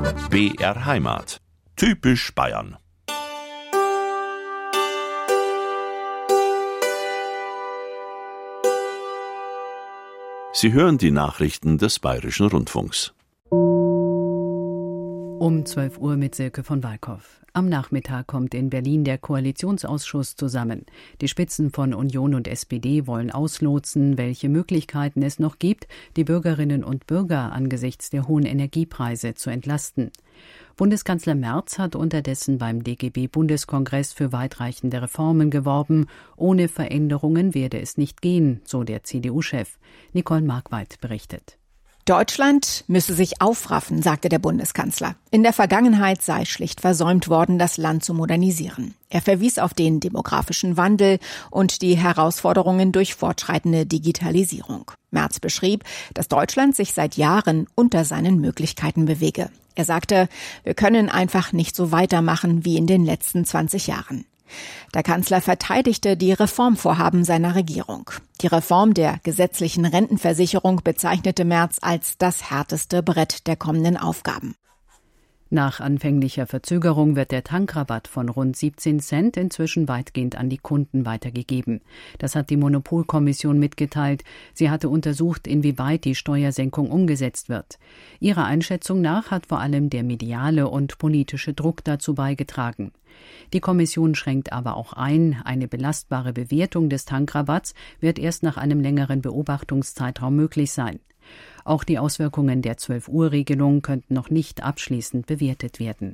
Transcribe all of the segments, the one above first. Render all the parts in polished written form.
BR Heimat. Typisch Bayern. Sie hören die Nachrichten des Bayerischen Rundfunks. Um 12 Uhr mit Silke von Walkhoff. Am Nachmittag kommt in Berlin der Koalitionsausschuss zusammen. Die Spitzen von Union und SPD wollen auslotsen, welche Möglichkeiten es noch gibt, die Bürgerinnen und Bürger angesichts der hohen Energiepreise zu entlasten. Bundeskanzler Merz hat unterdessen beim DGB-Bundeskongress für weitreichende Reformen geworben. Ohne Veränderungen werde es nicht gehen, so der CDU-Chef. Nicole Markwald berichtet. Deutschland müsse sich aufraffen, sagte der Bundeskanzler. In der Vergangenheit sei schlicht versäumt worden, das Land zu modernisieren. Er verwies auf den demografischen Wandel und die Herausforderungen durch fortschreitende Digitalisierung. Merz beschrieb, dass Deutschland sich seit Jahren unter seinen Möglichkeiten bewege. Er sagte, wir können einfach nicht so weitermachen wie in den letzten 20 Jahren. Der Kanzler verteidigte die Reformvorhaben seiner Regierung. Die Reform der gesetzlichen Rentenversicherung bezeichnete Merz als das härteste Brett der kommenden Aufgaben. Nach anfänglicher Verzögerung wird der Tankrabatt von rund 17 Cent inzwischen weitgehend an die Kunden weitergegeben. Das hat die Monopolkommission mitgeteilt. Sie hatte untersucht, inwieweit die Steuersenkung umgesetzt wird. Ihrer Einschätzung nach hat vor allem der mediale und politische Druck dazu beigetragen. Die Kommission schränkt aber auch ein, eine belastbare Bewertung des Tankrabatts wird erst nach einem längeren Beobachtungszeitraum möglich sein. Auch die Auswirkungen der 12-Uhr-Regelung könnten noch nicht abschließend bewertet werden.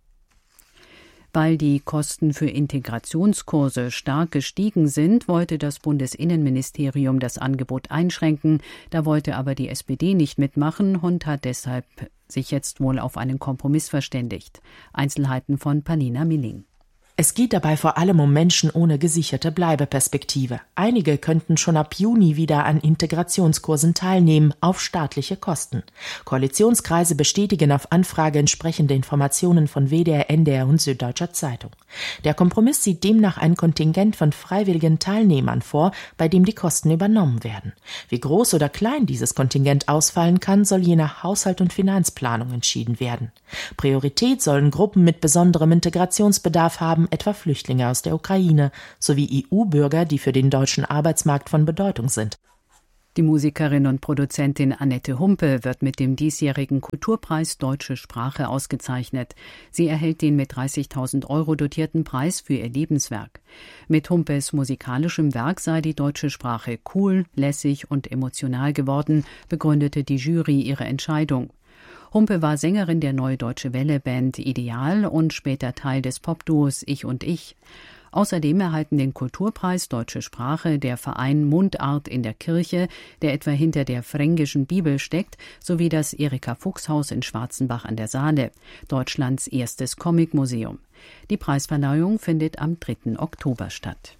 Weil die Kosten für Integrationskurse stark gestiegen sind, wollte das Bundesinnenministerium das Angebot einschränken. Da wollte aber die SPD nicht mitmachen und hat deshalb sich jetzt wohl auf einen Kompromiss verständigt. Einzelheiten von Palina Milling. Es geht dabei vor allem um Menschen ohne gesicherte Bleibeperspektive. Einige könnten schon ab Juni wieder an Integrationskursen teilnehmen, auf staatliche Kosten. Koalitionskreise bestätigen auf Anfrage entsprechende Informationen von WDR, NDR und Süddeutscher Zeitung. Der Kompromiss sieht demnach ein Kontingent von freiwilligen Teilnehmern vor, bei dem die Kosten übernommen werden. Wie groß oder klein dieses Kontingent ausfallen kann, soll je nach Haushalt und Finanzplanung entschieden werden. Priorität sollen Gruppen mit besonderem Integrationsbedarf haben, etwa Flüchtlinge aus der Ukraine, sowie EU-Bürger, die für den deutschen Arbeitsmarkt von Bedeutung sind. Die Musikerin und Produzentin Annette Humpe wird mit dem diesjährigen Kulturpreis Deutsche Sprache ausgezeichnet. Sie erhält den mit 30.000 € dotierten Preis für ihr Lebenswerk. Mit Humpes musikalischem Werk sei die deutsche Sprache cool, lässig und emotional geworden, begründete die Jury ihre Entscheidung. Humpe war Sängerin der Neue-Deutsche Welle-Band Ideal und später Teil des Popduos Ich und Ich. Außerdem erhalten den Kulturpreis Deutsche Sprache der Verein Mundart in der Kirche, der etwa hinter der Fränkischen Bibel steckt, sowie das Erika-Fuchs-Haus in Schwarzenbach an der Saale, Deutschlands erstes Comicmuseum. Die Preisverleihung findet am 3. Oktober statt.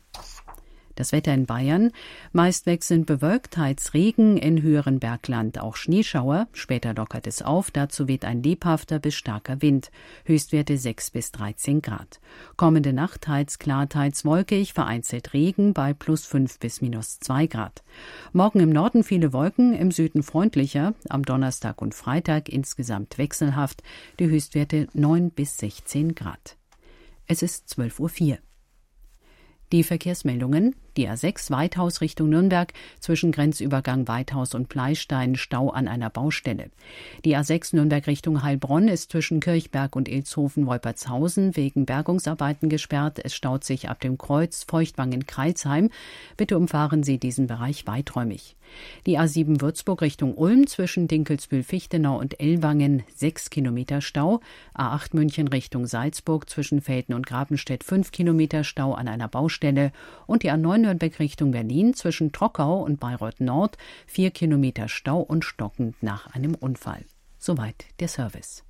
Das Wetter in Bayern: meist wechselnd bewölkt, teils Regen, in höheren Bergland auch Schneeschauer, später lockert es auf, dazu weht ein lebhafter bis starker Wind, Höchstwerte 6 bis 13 Grad. Kommende Nacht teils klar, teils wolkig, vereinzelt Regen bei plus 5 bis minus 2 Grad. Morgen im Norden viele Wolken, im Süden freundlicher, am Donnerstag und Freitag insgesamt wechselhaft, die Höchstwerte 9 bis 16 Grad. Es ist 12:04 Uhr. Die Verkehrsmeldungen: die A6 Weithaus Richtung Nürnberg, zwischen Grenzübergang Weithaus und Pleistein Stau an einer Baustelle. Die A6 Nürnberg Richtung Heilbronn ist zwischen Kirchberg und Ilshofen-Wolpertshausen wegen Bergungsarbeiten gesperrt. Es staut sich ab dem Kreuz Feuchtwangen-Kreilsheim. Bitte umfahren Sie diesen Bereich weiträumig. Die A7 Würzburg Richtung Ulm, zwischen Dinkelsbühl-Fichtenau und Ellwangen 6 Kilometer Stau. A8 München Richtung Salzburg, zwischen Velten und Grabenstedt 5 Kilometer Stau an einer Baustelle. Und die A9 Nürnberg Richtung Berlin, zwischen Trockau und Bayreuth Nord 4 Kilometer Stau und stockend nach einem Unfall. Soweit der Service.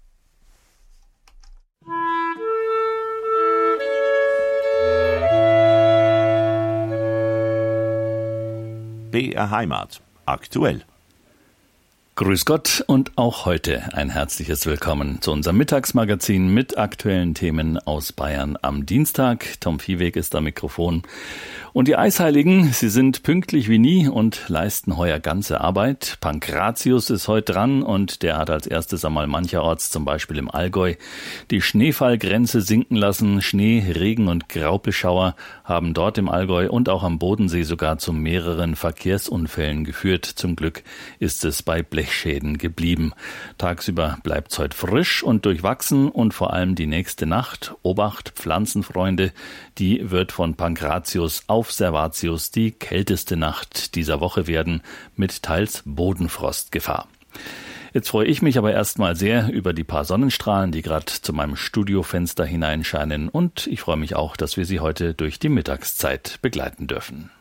BR Heimat. Aktuell. Grüß Gott und auch heute ein herzliches Willkommen zu unserem Mittagsmagazin mit aktuellen Themen aus Bayern am Dienstag. Tom Viehweg ist am Mikrofon. Und die Eisheiligen, sie sind pünktlich wie nie und leisten heuer ganze Arbeit. Pankratius ist heute dran und der hat als erstes einmal mancherorts, zum Beispiel im Allgäu, die Schneefallgrenze sinken lassen. Schnee, Regen und Graupelschauer haben dort im Allgäu und auch am Bodensee sogar zu mehreren Verkehrsunfällen geführt. Zum Glück ist es bei Blechschäden geblieben. Tagsüber bleibt's heute frisch und durchwachsen und vor allem die nächste Nacht, Obacht, Pflanzenfreunde, die wird von Pankratius auf Servatius die kälteste Nacht dieser Woche werden, mit teils Bodenfrostgefahr. Jetzt freue ich mich aber erstmal sehr über die paar Sonnenstrahlen, die gerade zu meinem Studiofenster hineinscheinen, und ich freue mich auch, dass wir Sie heute durch die Mittagszeit begleiten dürfen.